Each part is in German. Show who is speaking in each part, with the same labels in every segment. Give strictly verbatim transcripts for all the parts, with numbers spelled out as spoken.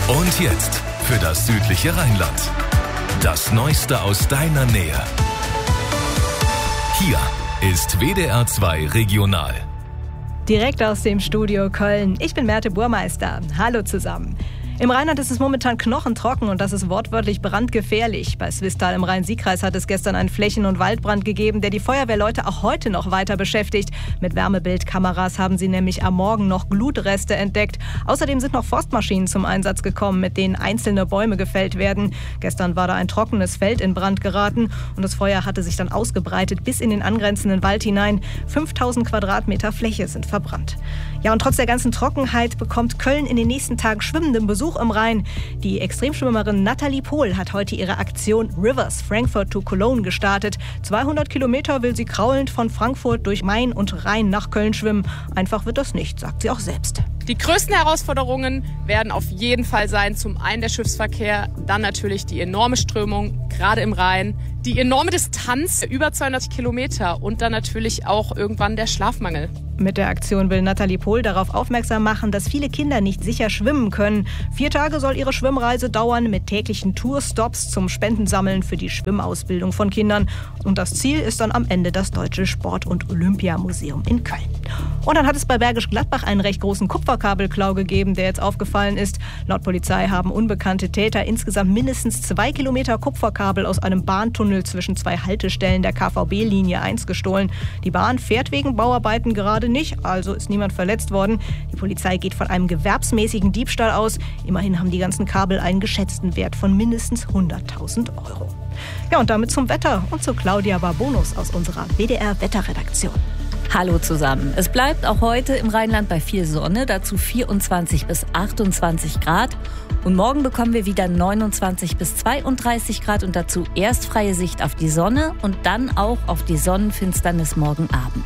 Speaker 1: Und jetzt für das südliche Rheinland. Das Neueste aus deiner Nähe. Hier ist W D R zwei Regional.
Speaker 2: Direkt aus dem Studio Köln. Ich bin Merte Burmeister. Hallo zusammen. Im Rheinland ist es momentan knochentrocken und das ist wortwörtlich brandgefährlich. Bei Swisttal im Rhein-Sieg-Kreis hat es gestern einen Flächen- und Waldbrand gegeben, der die Feuerwehrleute auch heute noch weiter beschäftigt. Mit Wärmebildkameras haben sie nämlich am Morgen noch Glutreste entdeckt. Außerdem sind noch Forstmaschinen zum Einsatz gekommen, mit denen einzelne Bäume gefällt werden. Gestern war da ein trockenes Feld in Brand geraten und das Feuer hatte sich dann ausgebreitet bis in den angrenzenden Wald hinein. fünftausend Quadratmeter Fläche sind verbrannt. Ja, und trotz der ganzen Trockenheit bekommt Köln in den nächsten Tagen schwimmenden Besuch im Rhein. Die Extremschwimmerin Nathalie Pohl hat heute ihre Aktion Rivers Frankfurt to Cologne gestartet. zweihundert Kilometer will sie kraulend von Frankfurt durch Main und Rhein nach Köln schwimmen. Einfach wird das nicht, sagt sie auch selbst.
Speaker 3: Die größten Herausforderungen werden auf jeden Fall sein, zum einen der Schiffsverkehr, dann natürlich die enorme Strömung, gerade im Rhein, die enorme Distanz, über zweihundert Kilometer und dann natürlich auch irgendwann der Schlafmangel.
Speaker 2: Mit der Aktion will Nathalie Pohl darauf aufmerksam machen, dass viele Kinder nicht sicher schwimmen können. Vier Tage soll ihre Schwimmreise dauern mit täglichen Tourstops zum Spendensammeln für die Schwimmausbildung von Kindern. Und das Ziel ist dann am Ende das Deutsche Sport- und Olympiamuseum in Köln. Und dann hat es bei Bergisch Gladbach einen recht großen Kupferkabelklau gegeben, der jetzt aufgefallen ist. Laut Polizei haben unbekannte Täter insgesamt mindestens zwei Kilometer Kupferkabel aus einem Bahntunnel zwischen zwei Haltestellen der K V B-Linie eins gestohlen. Die Bahn fährt wegen Bauarbeiten gerade nicht, also ist niemand verletzt worden. Die Polizei geht von einem gewerbsmäßigen Diebstahl aus. Immerhin haben die ganzen Kabel einen geschätzten Wert von mindestens hunderttausend Euro. Ja, und damit zum Wetter und zu Claudia Barbonus aus unserer W D R-Wetterredaktion.
Speaker 4: Hallo zusammen. Es bleibt auch heute im Rheinland bei viel Sonne, dazu vierundzwanzig bis achtundzwanzig Grad. Und morgen bekommen wir wieder neunundzwanzig bis zweiunddreißig Grad und dazu erst freie Sicht auf die Sonne und dann auch auf die Sonnenfinsternis morgen Abend.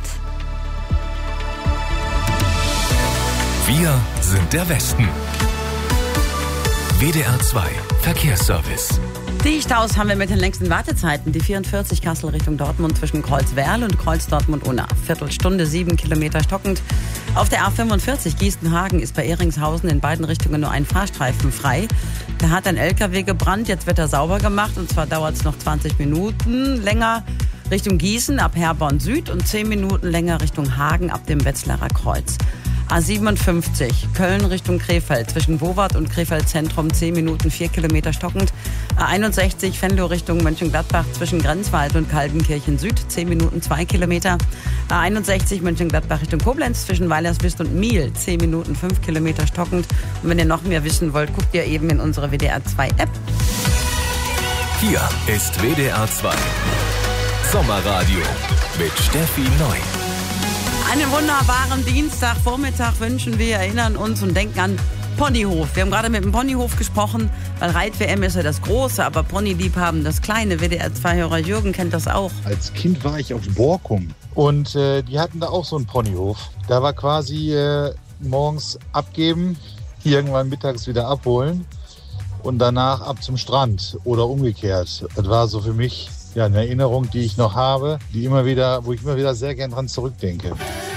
Speaker 1: Wir sind der Westen. W D R zwei Verkehrsservice.
Speaker 5: Die Staus haben wir mit den längsten Wartezeiten. Die vierundvierzig Kassel Richtung Dortmund zwischen Kreuzwerl und Kreuz Dortmund-Unna. Viertelstunde, sieben Kilometer stockend. Auf der A fünfundvierzig Gießen-Hagen ist bei Ehringshausen in beiden Richtungen nur ein Fahrstreifen frei. Da hat ein L K W gebrannt, jetzt wird er sauber gemacht und zwar dauert es noch zwanzig Minuten länger Richtung Gießen ab Herborn Süd und zehn Minuten länger Richtung Hagen ab dem Wetzlarer Kreuz. A siebenundfünfzig, Köln Richtung Krefeld, zwischen Wowart und Krefeld Zentrum, zehn Minuten, vier Kilometer stockend. A einundsechzig, Venlo Richtung Mönchengladbach, zwischen Grenzwald und Kaltenkirchen Süd, zehn Minuten, zwei Kilometer. A einundsechzig, Mönchengladbach Richtung Koblenz, zwischen Weilerswist und Miel, zehn Minuten, fünf Kilometer stockend. Und wenn ihr noch mehr wissen wollt, guckt ihr eben in unsere W D R zwei App.
Speaker 1: Hier ist W D R zwei Sommerradio mit Steffi Neu.
Speaker 5: Einen wunderbaren Dienstagvormittag wünschen wir, erinnern uns und denken an Ponyhof. Wir haben gerade mit dem Ponyhof gesprochen, weil Reit-W M ist ja das Große, aber Ponyliebhaben das Kleine. W D R zwei-Hörer Jürgen kennt das auch.
Speaker 6: Als Kind war ich auf Borkum und äh, die hatten da auch so einen Ponyhof. Da war quasi äh, morgens abgeben, irgendwann mittags wieder abholen und danach ab zum Strand oder umgekehrt. Das war so für mich ja, eine Erinnerung, die ich noch habe, die immer wieder, wo ich immer wieder sehr gern dran zurückdenke.